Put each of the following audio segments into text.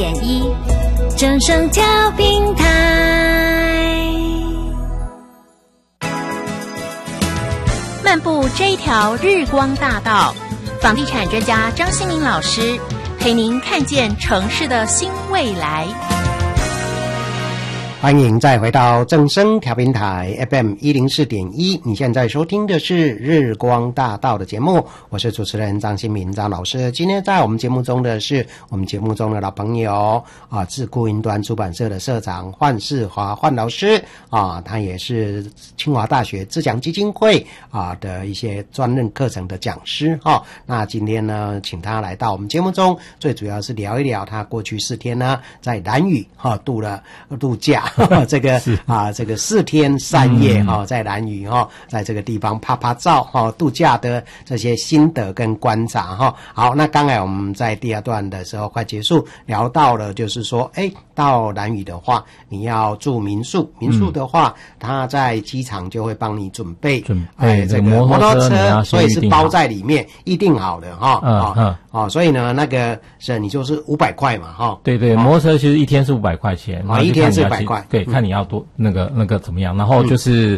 104.1正声调频台。漫步这一条日光大道，房地产专家张新民老师陪您看见城市的新未来。 欢迎再回到正声调频台 FM 104.1，你现在收听的是日光大道的节目，我是主持人张新民张老师。今天在我们节目中的是我们节目中的老朋友智顾云端出版社的社长范世华范老师他也是清华大学自强基金会的一些专任课程的讲师那今天呢，请他来到我们节目中，最主要是聊一聊他过去4天呢在兰屿度假。这个4天3夜在兰屿在这个地方拍拍照度假的这些心得跟观察好，那刚才我们在第2段的时候快结束，聊到了就是说到兰屿的话，你要住民宿的话，他在机场就会帮你准备这个摩托车，所以是包在里面预定好的所以呢那个是你就是500块嘛对，摩托车其实一天是500块钱一天是500块， 对，看你要多那个怎么样，然后就是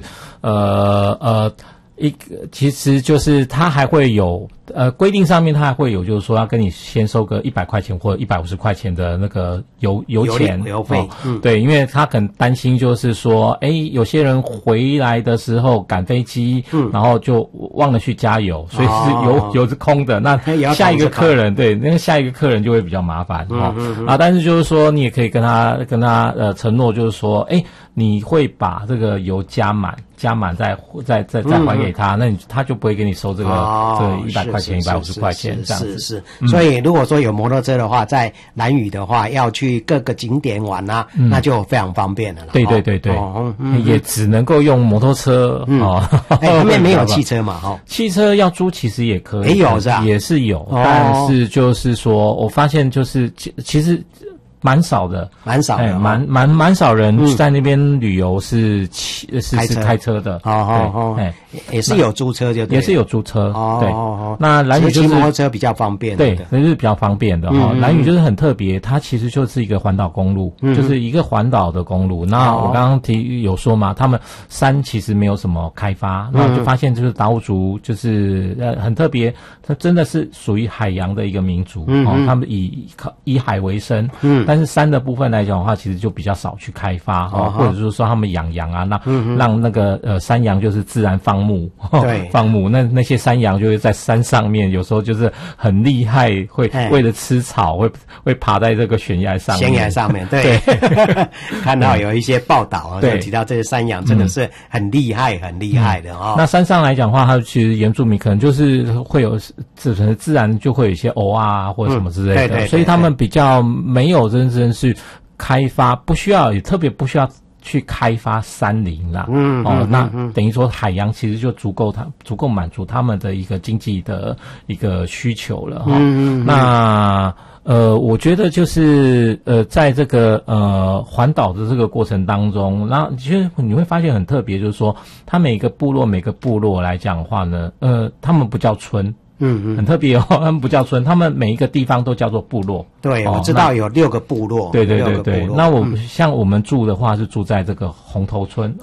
其实就是它还会有规定上面它还会有，就是说要跟你先收个100块钱或者150块钱的那个油钱油费对，因为他可能担心就是说有些人回来的时候赶飞机然后就忘了去加油，所以是油是空的，那下一个客人对，那个下一个客人就会比较麻烦但是就是说你也可以跟他承诺，就是说你会把这个油加满再还给他，那他就不会给你收这个100块钱150块钱这样子。 是所以如果说有摩托车的话，在兰屿的话要去各个景点玩那就非常方便了啦。 对也只能够用摩托车他们没有汽车嘛汽车要租其实也可以， 也有是吧？ 也是有但是就是说我发现就是其实蛮少的蛮少人在那边旅游是开车的也是有租车就对， 也是有租车对那兰屿就是骑摩托车比较方便对，那是比较方便的兰屿就是很特别，它其实就是一个环岛公路就是一个环岛的公路那我刚刚有说嘛，他们山其实没有什么开发那我就发现就是达悟族就是很特别，它真的是属于海洋的一个民族他们以海为生但是山的部分来讲的话，其实就比较少去开发或者是说他们养羊让那个山羊就是自然放牧对放牧那些山羊就会在山上面，有时候就是很厉害，会为了吃草会爬在这个悬崖上面对看到有一些报道就提到这些山羊真的是很厉害的那山上来讲的话，它其实原住民可能就是会有自然就会有一些偶或者什么之类的对所以他们比较没有真正是开发，也特别不需要去开发山林啦那等于说海洋其实就足够满足他们的一个经济的一个需求了那我觉得就是在这个环岛的这个过程当中，然后其实你会发现很特别，就是说它每个部落来讲的话呢他们不叫村很特别他们不叫村，他们每一个地方都叫做部落。 对我知道有6个部落对那像我们住的话是住在这个红头村